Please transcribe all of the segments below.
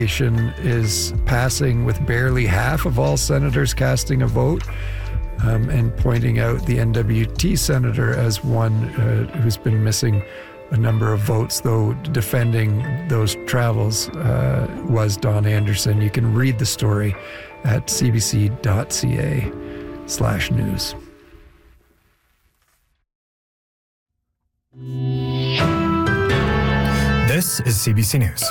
Is passing with barely half of all senators casting a vote, and pointing out the NWT senator as one who's been missing a number of votes, though defending those travels was Don Anderson. You can read the story at cbc.ca/news. This is CBC News.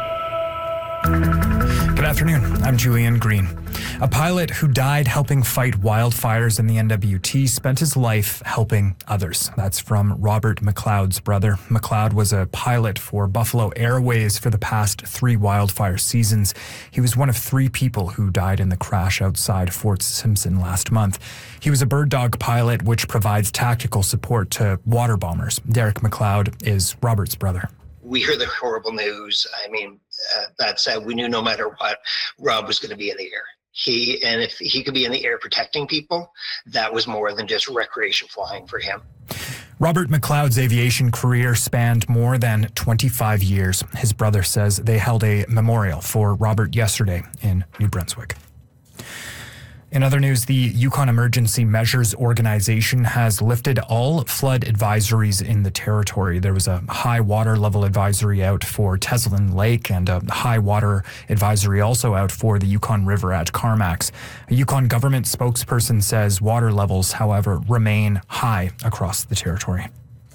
Good afternoon, I'm Julian Green. A pilot who died helping fight wildfires in the NWT spent his life helping others. That's from Robert McLeod's brother. McLeod was a pilot for Buffalo Airways for the past 3 wildfire seasons. He was one of 3 people who died in the crash outside Fort Simpson last month. He was a Bird Dog pilot, which provides tactical support to water bombers. Derek McLeod is Robert's brother. We hear the horrible news. I mean, that said, we knew no matter what, Rob was going to be in the air. If he could be in the air protecting people, that was more than just recreation flying for him. Robert McLeod's aviation career spanned more than 25 years. His brother says they held a memorial for Robert yesterday in New Brunswick. In other news, the Yukon Emergency Measures Organization has lifted all flood advisories in the territory. There was a high water level advisory out for Teslin Lake and a high water advisory also out for the Yukon River at Carmacks. A Yukon government spokesperson says water levels, however, remain high across the territory.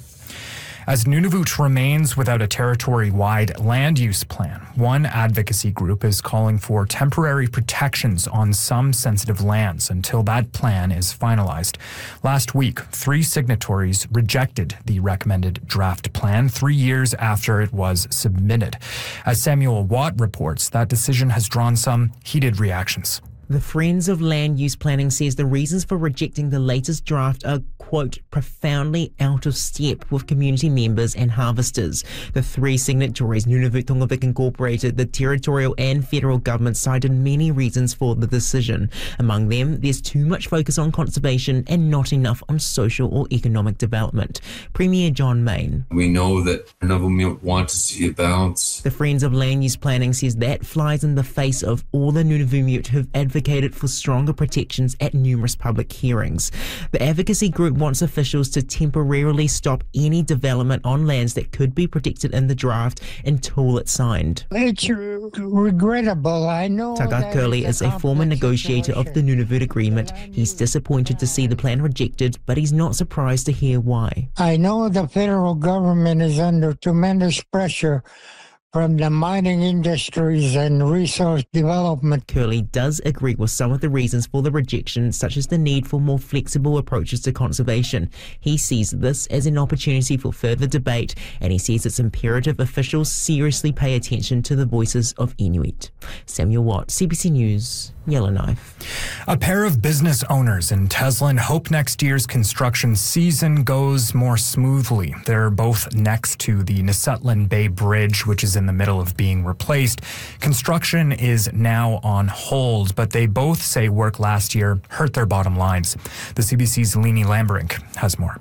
As Nunavut remains without a territory-wide land use plan, one advocacy group is calling for temporary protections on some sensitive lands until that plan is finalized. Last week, 3 signatories rejected the recommended draft plan 3 years after it was submitted. As Samuel Watt reports, that decision has drawn some heated reactions. The Friends of Land Use Planning says the reasons for rejecting the latest draft are, quote, profoundly out of step with community members and harvesters. The 3 signatories, Nunavut Tongavik Incorporated, the territorial and federal government, cited many reasons for the decision. Among them, there's too much focus on conservation and not enough on social or economic development. Premier John Mayne. We know that Nunavut want to see a balance. The Friends of Land Use Planning says that flies in the face of all the Nunavut who've advocated for stronger protections at numerous public hearings. The advocacy group wants officials to temporarily stop any development on lands that could be protected in the draft until it's signed. It's regrettable, I know. Tagat Curley is a former negotiator of the Nunavut Agreement. He's disappointed to see the plan rejected, but he's not surprised to hear why. I know the federal government is under tremendous pressure from the mining industries and resource development. Curley does agree with some of the reasons for the rejection, such as the need for more flexible approaches to conservation. He sees this as an opportunity for further debate, and he says it's imperative officials seriously pay attention to the voices of Inuit. Samuel Watt, CBC News, Yellowknife. A pair of business owners in Teslin hope next year's construction season goes more smoothly. They're both next to the Nusutlan Bay Bridge, which is in the middle of being replaced. Construction is now on hold, but they both say work last year hurt their bottom lines. The CBC's Leni Lambrink has more.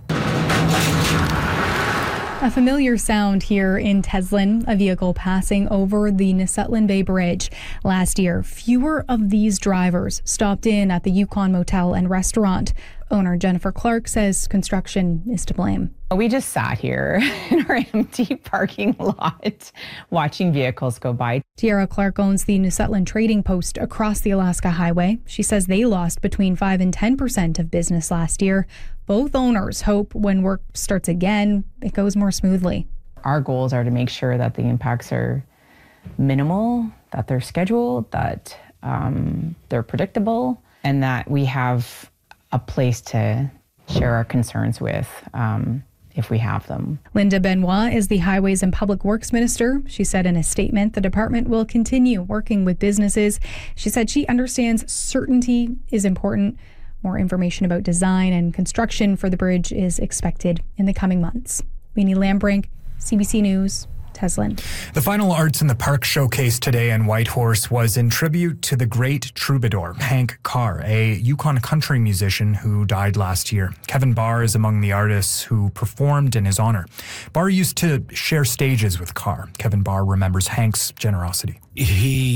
A familiar sound here in Teslin, a vehicle passing over the Nusutlan Bay Bridge. Last year, fewer of these drivers stopped in at the Yukon Motel and Restaurant. Owner Jennifer Clark says construction is to blame. We just sat here in our empty parking lot watching vehicles go by. Tiara Clark owns the Nusutlan Trading Post across the Alaska Highway. She says they lost between 5 and 10% of business last year. Both owners hope when work starts again, it goes more smoothly. Our goals are to make sure that the impacts are minimal, that they're scheduled, that they're predictable, and that we have a place to share our concerns with if we have them. Linda Benoit is the Highways and Public Works Minister. She said in a statement the department will continue working with businesses. She said she understands certainty is important. More information about design and construction for the bridge is expected in the coming months. Leni Lambrink, CBC News, Teslin. The final Arts in the Park showcase today in Whitehorse was in tribute to the great troubadour, Hank Carr, a Yukon country musician who died last year. Kevin Barr is among the artists who performed in his honor. Barr used to share stages with Carr. Kevin Barr remembers Hank's generosity. He